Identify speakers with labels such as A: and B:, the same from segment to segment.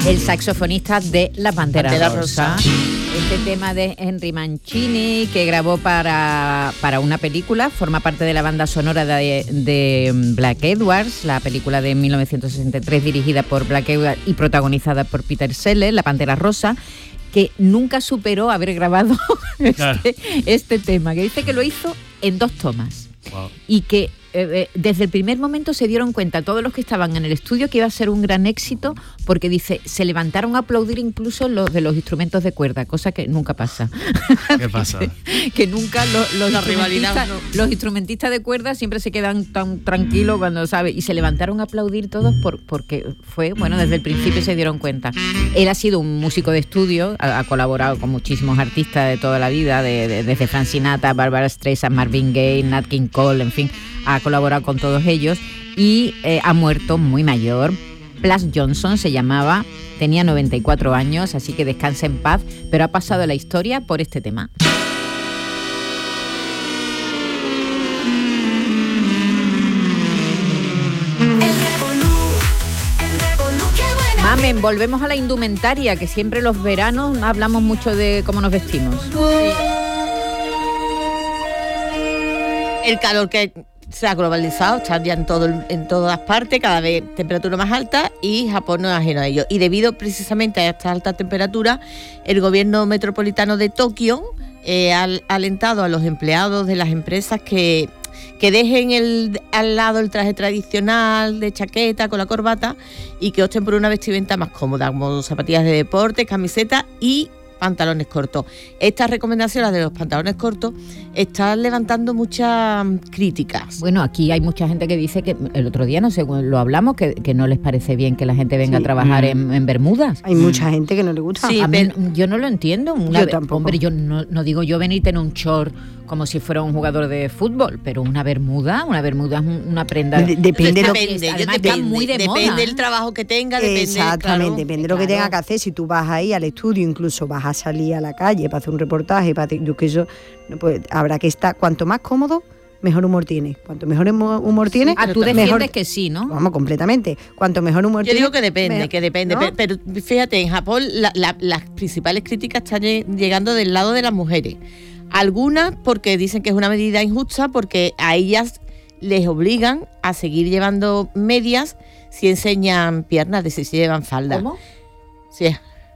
A: el saxofonista de La Pantera Rosa. Este tema de Henry Mancini, que grabó para una película, forma parte de la banda sonora de Black Edwards, la película de 1963 dirigida por Black Edwards y protagonizada por Peter Sellers, La Pantera Rosa, que nunca superó haber grabado este tema, que dice que lo hizo en 2 tomas. Wow. Y que desde el primer momento se dieron cuenta todos los que estaban en el estudio que iba a ser un gran éxito, porque dice, se levantaron a aplaudir incluso los de los instrumentos de cuerda, cosa que nunca pasa.
B: ¿Qué pasa?
A: Que nunca los instrumentistas de cuerda siempre se quedan tan tranquilos cuando sabe, y se levantaron a aplaudir todos porque fue, bueno, desde el principio se dieron cuenta. Él ha sido un músico de estudio, ha colaborado con muchísimos artistas de toda la vida, desde Frank Sinatra, Barbra Streisand, Marvin Gaye, Nat King Cole, en fin, ha colaborado con todos ellos y ha muerto muy mayor. Plas Johnson se llamaba, tenía 94 años, así que descansa en paz, pero ha pasado a la historia por este tema. Mamen, volvemos a la indumentaria, que siempre los veranos hablamos mucho de cómo nos vestimos.
C: El calor que se ha globalizado, está ya en todas partes, cada vez temperatura más alta, y Japón no es ajeno a ello. Y debido precisamente a esta alta temperatura, el gobierno metropolitano de Tokio ha alentado a los empleados de las empresas que dejen al lado el traje tradicional de chaqueta con la corbata y que opten por una vestimenta más cómoda, como zapatillas de deporte, camiseta y pantalones cortos. Estas recomendaciones de los pantalones cortos están levantando muchas críticas.
A: Bueno, aquí hay mucha gente que dice que el otro día, no sé, lo hablamos, que no les parece bien que la gente venga a trabajar en bermudas.
D: Hay mucha gente que no le gusta.
A: Sí, yo no lo entiendo.
D: Yo tampoco.
A: Hombre, yo no digo yo venir en un short como si fuera un jugador de fútbol, pero una bermuda es una prenda.
D: Depende
A: muy de moda.
C: Depende del trabajo que tenga, depende.
D: Exactamente, depende de lo que tenga que hacer. Si tú vas ahí al estudio, incluso vas a salir a la calle para hacer un reportaje, pues habrá que estar, cuanto más cómodo, mejor humor tiene. Cuanto mejor humor tiene,
A: tú defiendes que sí, ¿no?
D: Vamos, completamente. Cuanto mejor humor tiene.
C: Yo digo que depende, ¿no? Pero fíjate, en Japón las principales críticas están llegando del lado de las mujeres. Algunas porque dicen que es una medida injusta, porque a ellas les obligan a seguir llevando medias si enseñan piernas, si llevan falda.
A: ¿Cómo?
C: Sí.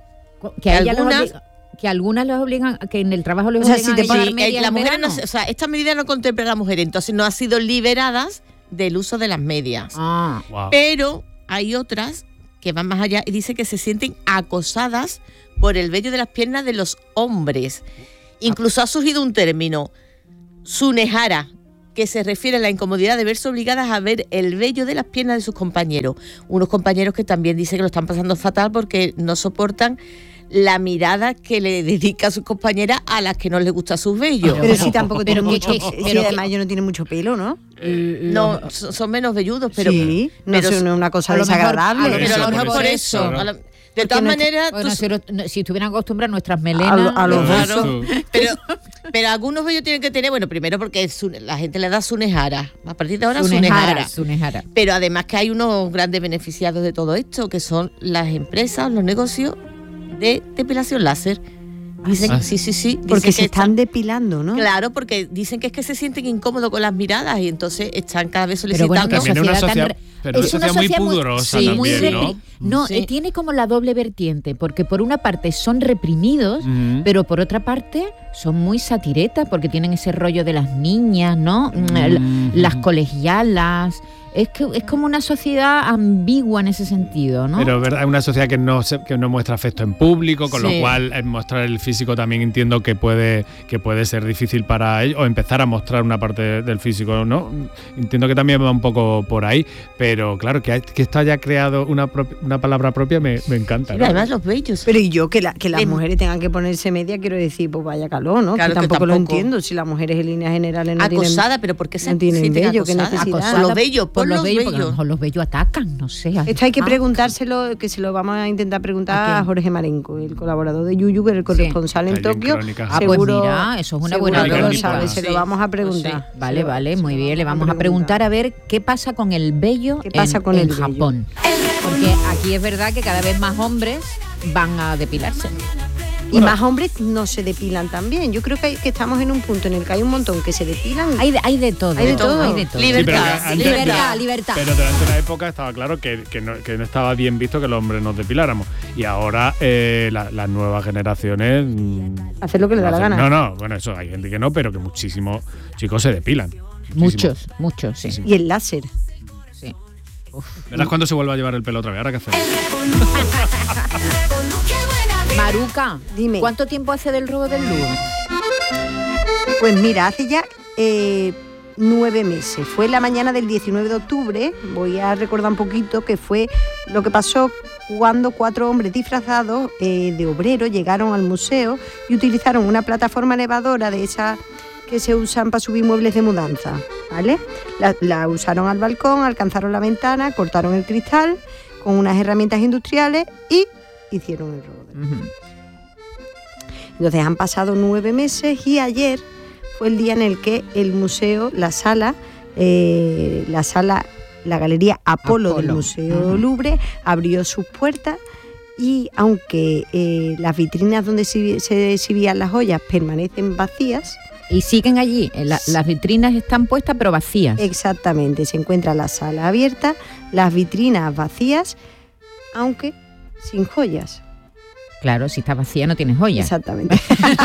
A: Que algunas les obligan, que en el trabajo les obligan a llevar medias.
C: Las mujeres esta medida no contempla a las mujeres, entonces no han sido liberadas del uso de las medias.
B: Wow.
C: Pero hay otras que van más allá y dicen que se sienten acosadas por el vello de las piernas de los hombres. Incluso ha surgido un término, sunehara, que se refiere a la incomodidad de verse obligadas a ver el vello de las piernas de sus compañeros. Unos compañeros que también dicen que lo están pasando fatal porque no soportan la mirada que le dedica a sus compañeras a las que no les gusta sus vellos.
D: Pero si tampoco tiene mucho, además ellos no tienen mucho pelo, ¿no?
C: No, son menos velludos, pero
D: sí, no es una cosa desagradable.
C: Pero a lo mejor por eso. De todas maneras,
A: si estuvieran acostumbrados nuestras melenas
D: a los besos.
C: Pero algunos vellos tienen que tener, bueno, primero porque la gente le da sunehara. A partir de ahora sunehara. Pero además que hay unos grandes beneficiados de todo esto, que son las empresas, los negocios de depilación láser. Dicen, sí.
D: Porque se están depilando, ¿no?
C: Claro, porque dicen que es que se sienten incómodos con las miradas y entonces están cada vez solicitando.
B: Pero bueno, una sociedad muy pudorosa también, ¿no?
A: No, tiene como la doble vertiente, porque por una parte son reprimidos, pero por otra parte son muy satiretas, porque tienen ese rollo de las niñas, ¿no? Las colegialas. Es como una sociedad ambigua en ese sentido, ¿no?
B: Pero es una sociedad que no muestra afecto en público, con lo cual mostrar el físico también entiendo que puede ser difícil para ellos, o empezar a mostrar una parte del físico, ¿no? Entiendo que también va un poco por ahí, pero claro, que esto haya creado una palabra propia me encanta, ¿no?
C: Además los bellos.
D: Pero y yo que las mujeres tengan que ponerse media, quiero decir, pues vaya calor, ¿no?
C: Claro,
D: que tampoco lo entiendo, si las mujeres en líneas generales no
C: acosada, pero ¿por qué se
D: tienen vello? ¿Qué
C: necesidad?
D: necesidad?
C: Los bellos,
A: porque a lo mejor los vellos atacan, no sé.
D: Esto hay que preguntárselo, que se lo vamos a intentar preguntar a Jorge Marenco, el colaborador de Yuyu, que es el corresponsal en Tokio.
A: Seguro, pues mira, eso es una buena
D: crónica. Se lo vamos a preguntar.
A: Pues sí. Vale, muy bien. Le vamos a preguntar a ver qué pasa con el vello en Japón. Porque aquí es verdad que cada vez más hombres van a depilarse.
D: Y más hombres no se depilan también. Yo creo que estamos en un punto en el que hay un montón que se depilan.
A: Hay de todo.
D: Hay de todo.
C: Libertad,
A: libertad.
B: Pero durante una época estaba claro que no estaba bien visto que los hombres nos depiláramos. Y ahora las nuevas generaciones...
D: hacer lo que le da la gana.
B: No, bueno, eso hay gente que no, pero que muchísimos chicos se depilan.
A: Muchos, sí.
D: Y el láser.
A: Sí.
B: Verás cuando se vuelva a llevar el pelo otra vez. ¿Ahora qué hacemos?
A: Maruca,
D: dime.
A: ¿Cuánto tiempo hace del robo del Louvre?
D: Pues mira, hace ya 9 meses. Fue la mañana del 19 de octubre. Voy a recordar un poquito que fue lo que pasó cuando 4 hombres disfrazados de obreros llegaron al museo y utilizaron una plataforma elevadora de esas que se usan para subir muebles de mudanza, ¿vale? La usaron al balcón, alcanzaron la ventana, cortaron el cristal con unas herramientas industriales y hicieron el robo. Entonces han pasado 9 meses y ayer fue el día en el que el museo, la galería Apolo del Museo Louvre abrió sus puertas y aunque las vitrinas donde se exhibían las joyas permanecen vacías.
A: Y siguen allí, las vitrinas están puestas pero vacías.
D: Exactamente, se encuentra la sala abierta, las vitrinas vacías, aunque sin joyas.
A: Claro, si está vacía no tienes joyas.
D: Exactamente.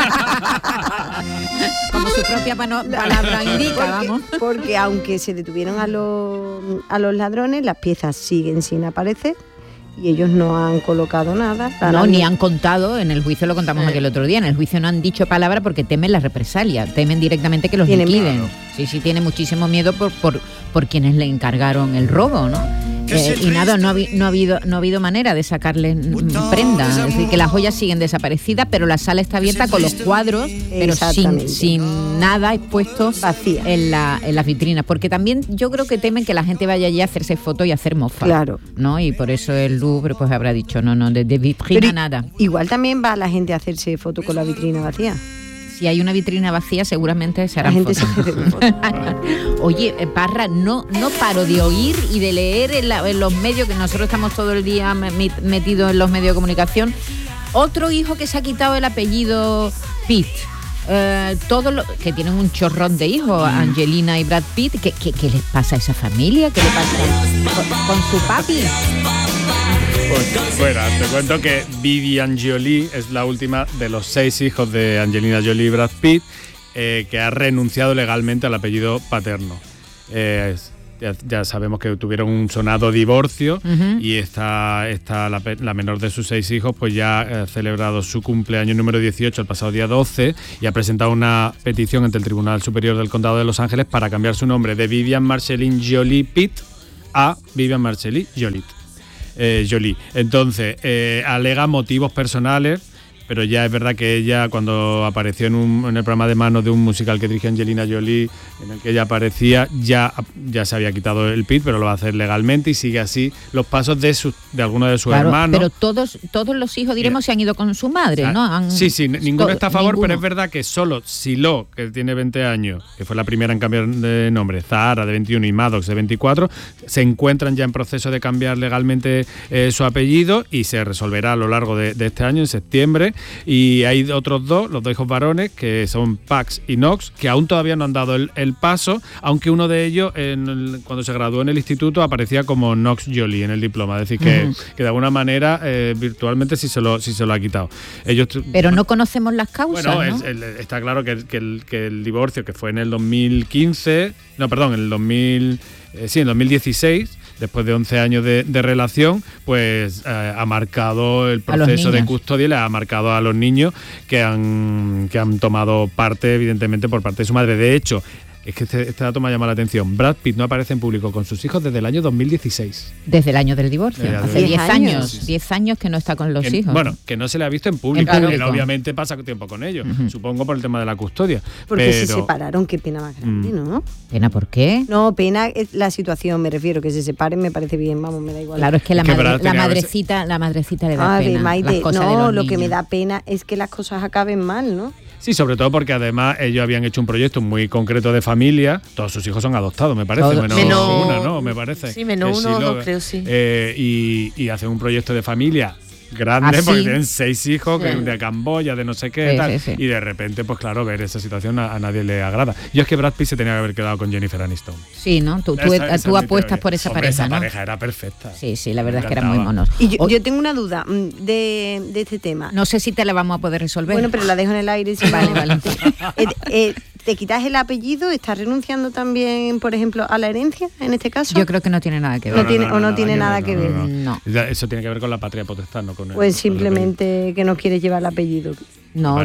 A: Como su propia palabra indica, vamos.
D: Porque aunque se detuvieron a los ladrones, las piezas siguen sin aparecer y ellos no han colocado nada.
A: No, ni han contado, en el juicio lo contamos aquí el otro día, en el juicio no han dicho palabra porque temen la represalia, temen directamente que los liquiden. Miedo. Sí, tiene muchísimo miedo por quienes le encargaron el robo, ¿no? Y nada, no ha habido manera de sacarles prenda. Es decir, que las joyas siguen desaparecidas, pero la sala está abierta con los cuadros, pero sin nada expuesto en las vitrinas. Porque también yo creo que temen que la gente vaya allí a hacerse fotos y a hacer mofa.
D: Claro.
A: ¿No? Y por eso el Louvre pues habrá dicho, no, de vitrina pero nada.
D: Igual también va la gente a hacerse fotos con la vitrina vacía.
A: Si hay una vitrina vacía, seguramente se harán fotos. Oye, Parra, no paro de oír y de leer en los medios, que nosotros estamos todo el día metidos en los medios de comunicación. Otro hijo que se ha quitado el apellido Pitt. Todos los que tienen un chorrón de hijos, Angelina y Brad Pitt. ¿Qué les pasa a esa familia? ¿Qué le pasa con su papi?
B: Bueno, te cuento que Vivian Jolie es la última de los 6 hijos de Angelina Jolie y Brad Pitt que ha renunciado legalmente al apellido paterno. Ya sabemos que tuvieron un sonado divorcio y la menor de sus 6 hijos pues ya ha celebrado su cumpleaños número 18 el pasado día 12 y ha presentado una petición ante el Tribunal Superior del Condado de Los Ángeles para cambiar su nombre de Vivian Marceline Jolie Pitt a Vivian Marceline Jolie. Entonces, alega motivos personales, pero ya es verdad que ella, cuando apareció en el programa de manos de un musical que dirige Angelina Jolie, en el que ella aparecía, ya se había quitado el Pitt, pero lo va a hacer legalmente y sigue así los pasos de algunos de sus hermanos.
A: Pero todos los hijos, diremos, se han ido con su madre, ¿no?
B: Sí, ninguno está a favor, pero es verdad que solo Silo, que tiene 20 años, que fue la primera en cambiar de nombre, Zahara, de 21, y Maddox, de 24, se encuentran ya en proceso de cambiar legalmente su apellido y se resolverá a lo largo de este año, en septiembre. Y hay otros dos, los 2 hijos varones, que son Pax y Knox, que aún todavía no han dado el paso, aunque uno de ellos, cuando se graduó en el instituto, aparecía como Knox Jolie en el diploma. Es decir, que de alguna manera, virtualmente sí se lo ha quitado.
A: Pero no conocemos las causas,
B: bueno,
A: ¿no?
B: Está claro que el divorcio, que fue en el 2015, en 2016, después de 11 años de relación, pues ha marcado el proceso de custodia y le ha marcado a los niños que han tomado parte, evidentemente, por parte de su madre. De hecho, es que este dato me ha llamado la atención. Brad Pitt no aparece en público con sus hijos desde el año 2016.
A: Desde el año del divorcio. Hace 10 años. 10 años que no está con los hijos.
B: Bueno, que no se le ha visto en público. Él obviamente pasa tiempo con ellos. Supongo por el tema de la custodia.
D: Porque se separaron, qué pena más grande, ¿no?
A: ¿Pena por qué?
D: No, pena es la situación, me refiero, que se separen me parece bien, vamos, me da igual.
A: Claro, es que la madrecita le da pena.
D: Maite, las cosas de los niños. Lo que me da pena es que las cosas acaben mal, ¿no?
B: Sí, sobre todo porque además ellos habían hecho un proyecto muy concreto de familia. Todos sus hijos son adoptados, me parece. Menos una, ¿no? Me parece.
C: Sí, menos uno o dos, creo, sí.
B: Y hacen un proyecto de familia grande, porque tienen 6 hijos, sí, de Camboya, de no sé qué, tal. Sí. Y de repente, pues claro, ver esa situación a nadie le agrada. Yo es que Brad Pitt se tenía que haber quedado con Jennifer Aniston.
A: Sí, ¿no? Tú apuestas por esa pareja,
B: esa
A: ¿no?
B: pareja era perfecta.
A: Sí, la verdad es que eran muy monos.
D: Y yo tengo una duda de este tema.
A: No sé si te la vamos a poder resolver.
D: Bueno, pero la dejo en el aire. Si vale. ¿Te quitas el apellido? ¿Estás renunciando también, por ejemplo, a la herencia en este caso?
A: Yo creo que no tiene nada que ver.
D: No tiene nada que ver.
A: No.
B: Eso tiene que ver con la patria potestad, no con
D: pues simplemente que no quieres llevar el apellido.
A: No,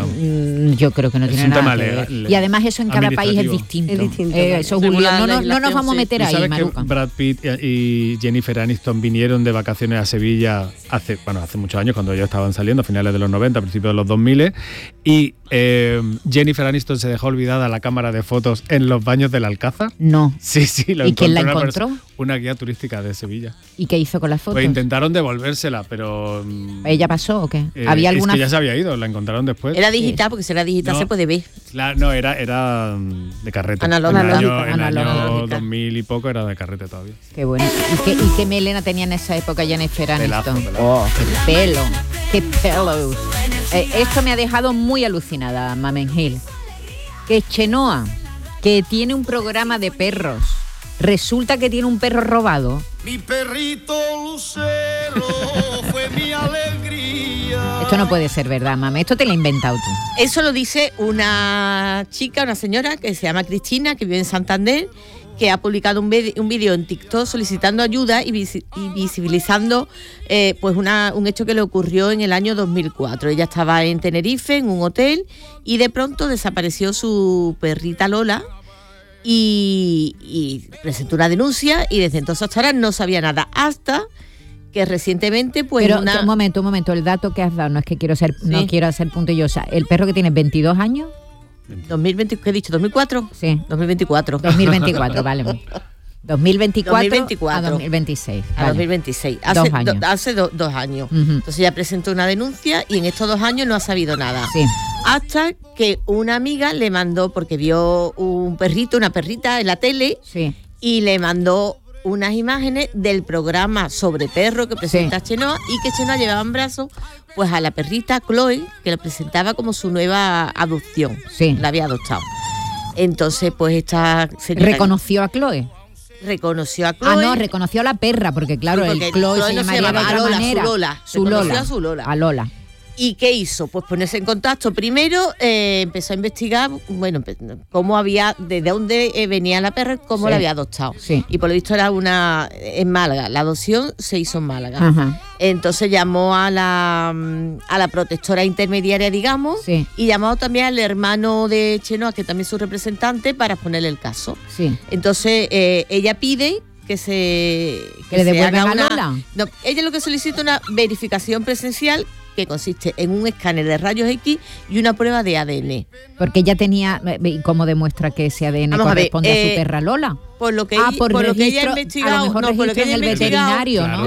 A: yo creo que no tiene nada que ver. Y además eso en cada país es distinto. Eso, Julio, no nos vamos a meter ahí,
B: ¿sabes
A: Maruca?
B: Que Brad Pitt y Jennifer Aniston vinieron de vacaciones a Sevilla hace muchos años, cuando ellos estaban saliendo, a finales de los 90, a principios de los 2000, y Jennifer Aniston se dejó olvidada la cámara de fotos en los baños del Alcázar?
A: No.
B: Sí,
A: ¿Y quién la encontró?
B: Una guía turística de Sevilla.
A: ¿Y qué hizo con las fotos?
B: Pues intentaron devolvérsela, pero...
A: ¿Ella pasó o qué? ¿Había alguna?
B: Es que ya se había ido, la encontraron después.
C: Era digital, porque si era digital se puede ver.
B: No, era de carrete.
C: Analógica.
B: En el año 2000 y poco era de carrete todavía.
A: Qué bueno. ¿Y qué melena tenía en esa época Jennifer Aniston?
B: Pelazo.
A: ¡Oh, qué pelo! Esto me ha dejado muy alucinada, Mamen Gil. Que Chenoa, que tiene un programa de perros, resulta que tiene un perro robado.
E: Mi perrito Lucero fue mi alegría.
A: Esto no puede ser verdad, mami. Esto te lo has inventado tú.
C: Eso lo dice una señora que se llama Cristina, que vive en Santander, que ha publicado un vídeo en TikTok solicitando ayuda y visibilizando pues un hecho que le ocurrió en el año 2004. Ella estaba en Tenerife, en un hotel, y de pronto desapareció su perrita Lola y presentó una denuncia, y desde entonces hasta ahora no sabía nada, hasta que recientemente pues
A: Pero un momento, el dato que has dado, no es que no quiero hacer puntillosa. El perro que tiene 22 años...
C: 2020, ¿qué he dicho? ¿2004?
A: Sí.
C: 2024.
A: 2024, vale. 2024 a 2026.
C: A 2026. Hace 2 años. Uh-huh. Entonces ella presentó una denuncia y en estos 2 años no ha sabido nada.
A: Sí.
C: Hasta que una amiga le mandó, porque vio una perrita en la tele,
A: sí,
C: y le mandó unas imágenes del programa sobre perro que presenta Chenoa, y que Chenoa llevaba en brazos pues a la perrita Chloe, que la presentaba como su nueva adopción.
A: Sí.
C: La había adoptado. Entonces, pues esta señora...
A: ¿Reconoció a Chloe?
C: Reconoció a Chloe.
A: Ah, no, reconoció a la perra, porque claro, el Chloe se llamaría de otra manera.
C: Su Lola.
A: A Lola.
C: ¿Y qué hizo? Pues ponerse en contacto. Primero empezó a investigar, cómo de dónde venía la perra, cómo la había adoptado.
A: Sí.
C: Y por lo visto era en Málaga. La adopción se hizo en Málaga.
A: Ajá.
C: Entonces llamó a la protectora intermediaria, digamos,
A: sí,
C: y llamó también al hermano de Chenoa, que también es su representante, para ponerle el caso.
A: Sí.
C: Entonces ella pide que
A: le devuelvan a Lola.
C: No, ella lo que solicita una verificación presencial, que consiste en un escáner de rayos X y una prueba de ADN.
A: Porque ella tenía... ¿Cómo demuestra que ese ADN corresponde a su perra Lola?
C: Por lo que ella ha investigado,
A: a lo mejor por lo que ella en el veterinario,
B: claro,
A: ¿no?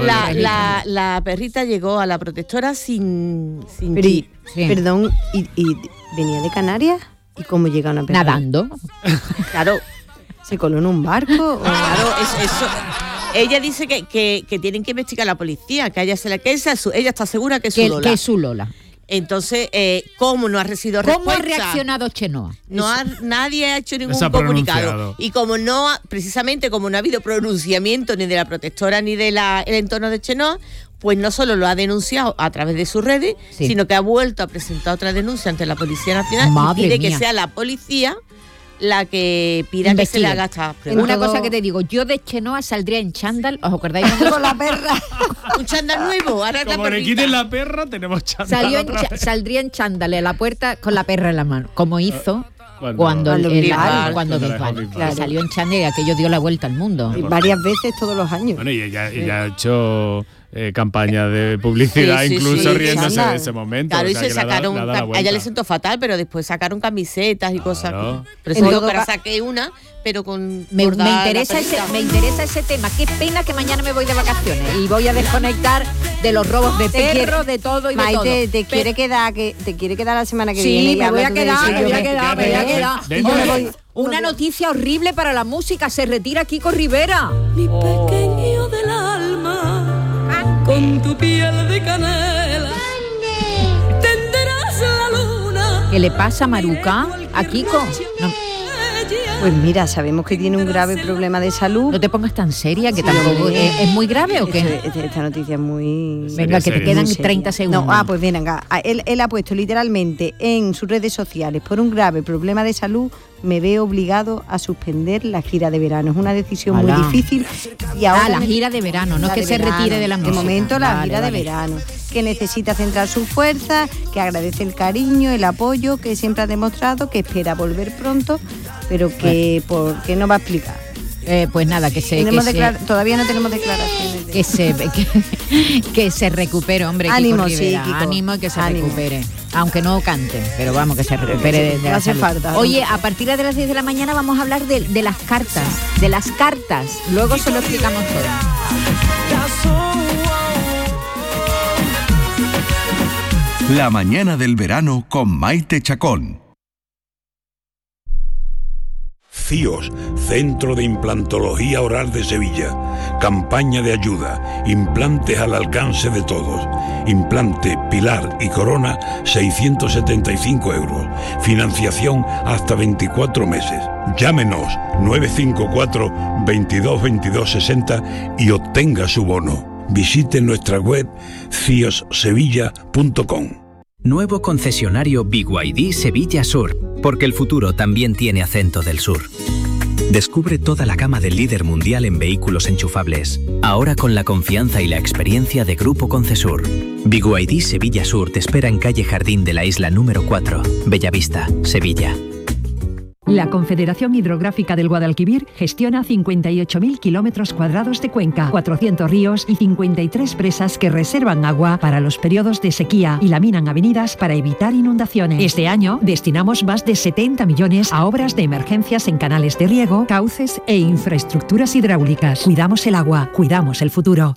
C: La perrita llegó a la protectora sin
D: chip. Sí. Perdón, ¿y venía de Canarias? ¿Y cómo llega una perra?
A: Nadando.
C: Claro.
D: ¿Se coló en un barco?
C: Claro, eso... Ella dice que tienen que investigar a la policía, que ella está segura que es su Lola.
A: Que es su Lola.
C: Entonces, ¿cómo no ha recibido respuesta?
A: ¿Cómo ha reaccionado Chenoa?
C: Nadie ha hecho ningún comunicado. Y precisamente como no ha habido pronunciamiento ni de la protectora ni del entorno de Chenoa, pues no solo lo ha denunciado a través de sus redes, sino que ha vuelto a presentar otra denuncia ante la Policía Nacional.
A: Madre
C: y pide
A: mía.
C: que sea la policía la que pida que se le haga esta pregunta.
A: Una cosa que te digo, yo de Chenoa saldría en chándal, ¿os acordáis?
D: Con la perra.
C: Un chándal nuevo. Ahora
B: como le quiten la perra, tenemos chándal.
A: Saldría en chándal a la puerta con la perra en la mano, como hizo cuando Bisbal, claro, salió en chándal y aquello dio la vuelta al mundo.
D: Y varias veces todos los años.
B: Bueno, y ella ha hecho campaña de publicidad, incluso riéndose de ese momento.
C: Claro,
B: o sea,
C: y se sacaron, a ella le sentó fatal, pero después sacaron camisetas y cosas. Pero eso digo, pero saqué una, pero con
A: me interesa ese tema. Qué pena que mañana me voy de vacaciones y voy a desconectar de los robos de perros, de todo y de todo.
D: Maite, te quiere quedar la semana que viene.
A: Sí, me voy a quedar.
D: Voy.
A: Una noticia horrible para la música, se retira Kiko Rivera.
F: Mi pequeño del alma, con tu piel de canela, tenderás la luna.
A: ¿Qué le pasa, Maruca, a Kiko? No.
D: Pues mira, sabemos que tiene un grave problema de salud.
A: No te pongas tan seria, que tampoco es muy grave, ¿o qué?
D: Esta noticia es muy...
A: Venga, que te quedan 30 segundos.
D: No, pues venga, él ha puesto literalmente en sus redes sociales: por un grave problema de salud me veo obligado a suspender la gira de verano. Es una decisión muy difícil. Y ahora
A: la gira de verano, no es que se retire de la música.
D: De momento la gira de verano, que necesita centrar su fuerza, que agradece el cariño, el apoyo que siempre ha demostrado, que espera volver pronto, pero que no va a explicar.
A: Pues nada,
D: todavía no tenemos declaraciones.
A: Que se recupere, hombre.
D: Ánimo,
A: Kiko Rivera.
D: sí, Kiko.
A: Ánimo y que se recupere. Aunque no cante, pero vamos, que se recupere de la salud. Oye, a partir de las 10 de la mañana vamos a hablar de las cartas. De las cartas. Luego se lo explicamos todo.
G: La mañana del verano con Maite Chacón.
H: CIOS, Centro de Implantología Oral de Sevilla. Campaña de ayuda. Implantes al alcance de todos. Implante, pilar y corona, 675 euros. Financiación hasta 24 meses. Llámenos 954 22 22 60 y obtenga su bono. Visite nuestra web ciossevilla.com.
I: Nuevo concesionario BYD Sevilla Sur, porque el futuro también tiene acento del sur. Descubre toda la gama del líder mundial en vehículos enchufables, ahora con la confianza y la experiencia de Grupo Concesur. BYD Sevilla Sur te espera en calle Jardín de la Isla número 4, Bellavista, Sevilla.
J: La Confederación Hidrográfica del Guadalquivir gestiona 58.000 kilómetros cuadrados de cuenca, 400 ríos y 53 presas que reservan agua para los periodos de sequía y laminan avenidas para evitar inundaciones. Este año destinamos más de 70 millones a obras de emergencias en canales de riego, cauces e infraestructuras hidráulicas. Cuidamos el agua, cuidamos el futuro.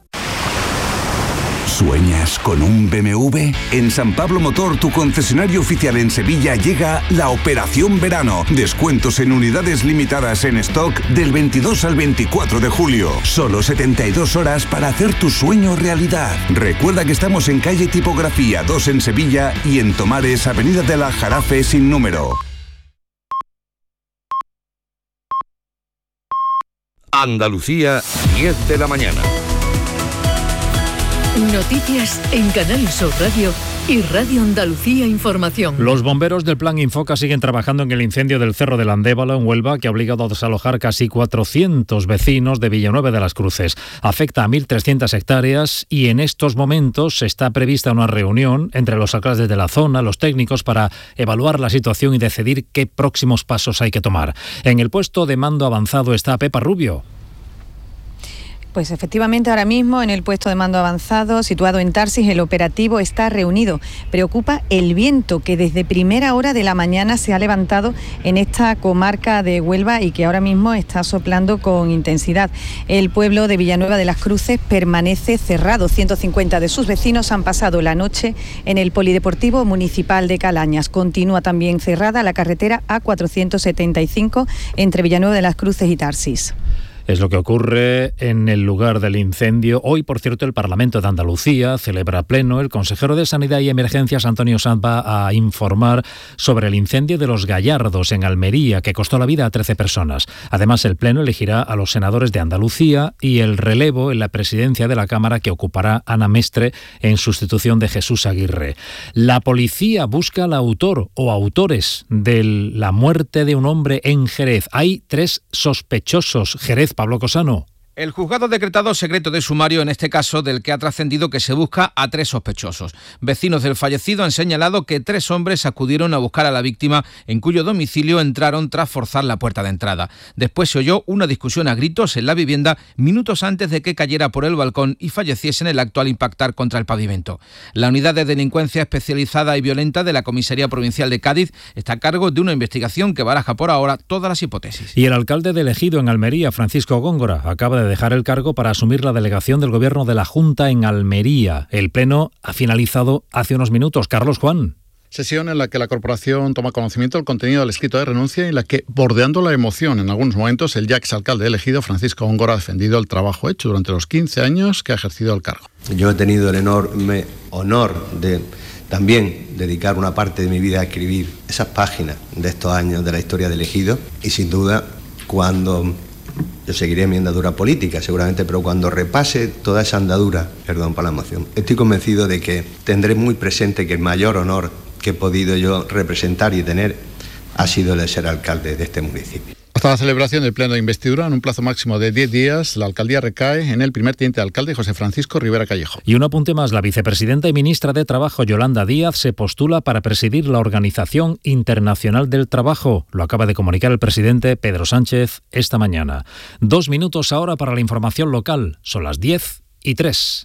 G: ¿Sueñas con un BMW? En San Pablo Motor, tu concesionario oficial en Sevilla, llega la Operación Verano. Descuentos en unidades limitadas en stock del 22 al 24 de julio. Solo 72 horas para hacer tu sueño realidad. Recuerda que estamos en calle Tipografía 2 en Sevilla y en Tomares, avenida de la Jarafe sin número.
K: Andalucía, 10 de la mañana.
L: Noticias en Canal Sur Radio y Radio Andalucía Información.
B: Los bomberos del Plan Infoca siguen trabajando en el incendio del Cerro del Andévalo en Huelva, que ha obligado a desalojar casi 400 vecinos de Villanueva de las Cruces. Afecta a 1.300 hectáreas y en estos momentos está prevista una reunión entre los alcaldes de la zona, los técnicos, para evaluar la situación y decidir qué próximos pasos hay que tomar. En el puesto de mando avanzado está Pepa Rubio.
M: Pues efectivamente, ahora mismo en el puesto de mando avanzado, situado en Tarsis, el operativo está reunido. Preocupa el viento que desde primera hora de la mañana se ha levantado en esta comarca de Huelva y que ahora mismo está soplando con intensidad. El pueblo de Villanueva de las Cruces permanece cerrado. 150 de sus vecinos han pasado la noche en el Polideportivo Municipal de Calañas. Continúa también cerrada la carretera A475 entre Villanueva de las Cruces y Tarsis.
B: Es lo que ocurre en el lugar del incendio. Hoy, por cierto, el Parlamento de Andalucía celebra pleno. El consejero de Sanidad y Emergencias, Antonio Sanz, va a informar sobre el incendio de Los Gallardos en Almería, que costó la vida a 13 personas. Además, el pleno elegirá a los senadores de Andalucía y el relevo en la presidencia de la Cámara que ocupará Ana Mestre en sustitución de Jesús Aguirre. La policía busca al autor o autores de la muerte de un hombre en Jerez. Hay 3 sospechosos. Jerez, Pablo Cosano.
N: El juzgado ha decretado secreto de sumario en este caso, del que ha trascendido que se busca a 3 sospechosos. Vecinos del fallecido han señalado que 3 hombres acudieron a buscar a la víctima, en cuyo domicilio entraron tras forzar la puerta de entrada. Después se oyó una discusión a gritos en la vivienda minutos antes de que cayera por el balcón y falleciese en el acto al impactar contra el pavimento. La unidad de delincuencia especializada y violenta de la Comisaría Provincial de Cádiz está a cargo de una investigación que baraja por ahora todas las hipótesis.
B: Y el alcalde de Ejido en Almería, Francisco Góngora, acaba de
O: de dejar el cargo para asumir la delegación del Gobierno de la Junta en Almería. El pleno ha finalizado hace unos minutos. Carlos Juan.
P: Sesión en la que la corporación toma conocimiento del contenido del escrito de renuncia y en la que, bordeando la emoción en algunos momentos, el ya exalcalde elegido, Francisco Góngora, ha defendido el trabajo hecho durante los 15 años que ha ejercido el cargo.
Q: Yo he tenido el enorme honor de también dedicar una parte de mi vida a escribir esas páginas de estos años de la historia de elegido y sin duda cuando yo seguiré mi andadura política seguramente, pero cuando repase toda esa andadura, perdón por la emoción, estoy convencido de que tendré muy presente que el mayor honor que he podido yo representar y tener ha sido el de ser alcalde de este municipio.
P: Hasta la celebración del pleno de investidura, en un plazo máximo de 10 días, la alcaldía recae en el primer teniente de alcalde, José Francisco Rivera Callejo.
O: Y un apunte más, la vicepresidenta y ministra de Trabajo, Yolanda Díaz, se postula para presidir la Organización Internacional del Trabajo. Lo acaba de comunicar el presidente Pedro Sánchez esta mañana. 2 minutos ahora para la información local. Son las 10:03.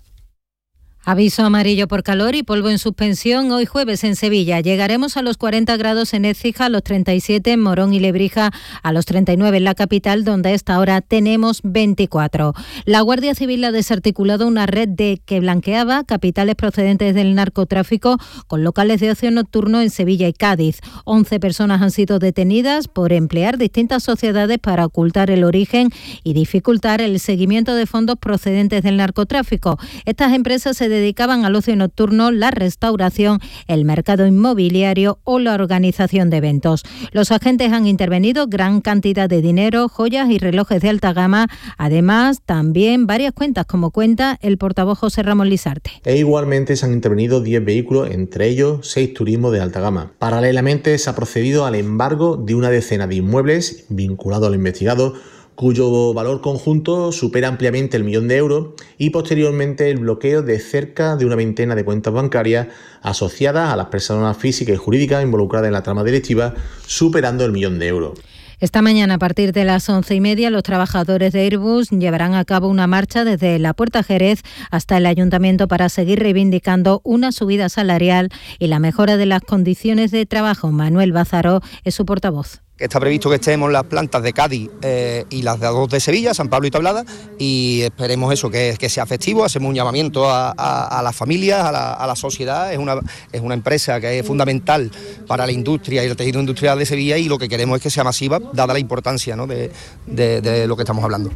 R: Aviso amarillo por calor y polvo en suspensión hoy jueves en Sevilla. Llegaremos a los 40 grados en Écija, a los 37 en Morón y Lebrija, a los 39 en la capital, donde a esta hora tenemos 24. La Guardia Civil ha desarticulado una red que blanqueaba capitales procedentes del narcotráfico con locales de ocio nocturno en Sevilla y Cádiz. 11 personas han sido detenidas por emplear distintas sociedades para ocultar el origen y dificultar el seguimiento de fondos procedentes del narcotráfico. Estas empresas se dedicaban al ocio nocturno, la restauración, el mercado inmobiliario o la organización de eventos. Los agentes han intervenido gran cantidad de dinero, joyas y relojes de alta gama, además también varias cuentas, como cuenta el portavoz José Ramón Lisarte.
S: E igualmente se han intervenido 10 vehículos, entre ellos 6 turismos de alta gama. Paralelamente se ha procedido al embargo de una decena de inmuebles vinculados al investigado, cuyo valor conjunto supera ampliamente el 1 millón de euros, y posteriormente el bloqueo de cerca de una veintena de cuentas bancarias asociadas a las personas físicas y jurídicas involucradas en la trama delictiva, superando el 1 millón de euros.
R: Esta mañana, a partir de las 11:30, los trabajadores de Airbus llevarán a cabo una marcha desde la Puerta Jerez hasta el Ayuntamiento para seguir reivindicando una subida salarial y la mejora de las condiciones de trabajo. Manuel Bazaró es su portavoz.
T: Está previsto que estemos las plantas de Cádiz y las de dos de Sevilla, San Pablo y Tablada, y esperemos eso, que sea festivo. Hacemos un llamamiento a las familias, a la sociedad. Es una empresa que es fundamental para la industria y el tejido industrial de Sevilla, y lo que queremos es que sea masiva, dada la importancia, ¿no?, de lo que estamos hablando.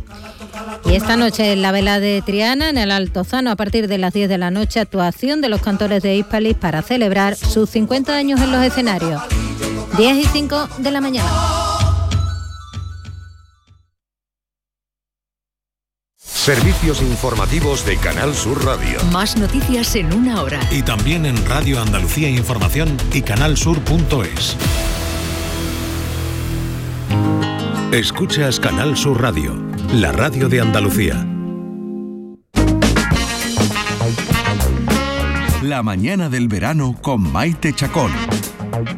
R: Y esta noche en la vela de Triana, en el Altozano, a partir de las 10 de la noche, actuación de los cantores de Hispalis para celebrar sus 50 años en los escenarios. 10:05 de la mañana.
K: Servicios informativos de Canal Sur Radio.
L: Más noticias en una hora.
U: Y también en Radio Andalucía Información y canalsur.es.
K: Escuchas Canal Sur Radio, la radio de Andalucía.
V: La mañana del verano con Maite Chacón.